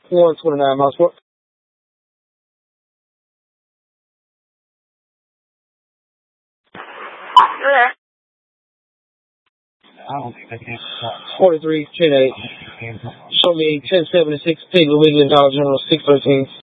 129 miles per hour. I don't think they can. 43, 10-8. Show me 1076, Piggly Wiggly, Dollar General, 613.